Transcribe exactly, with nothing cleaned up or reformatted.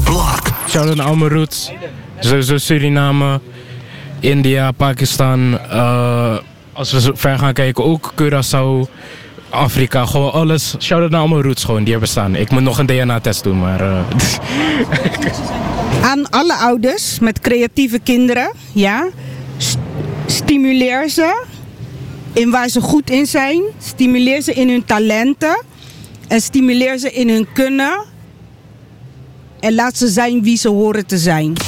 blad. Shout-out naar al mijn roots. Sowieso Suriname, India, Pakistan. Uh, als we zo ver gaan kijken, ook Curaçao, Afrika. Gewoon alles. Shout-out naar al mijn roots gewoon die er bestaan. Ik moet nog een D N A-test doen, maar... Uh, Aan alle ouders met creatieve kinderen, ja. St- stimuleer ze in waar ze goed in zijn. Stimuleer ze in hun talenten. En stimuleer ze in hun kunnen. En laat ze zijn wie ze horen te zijn.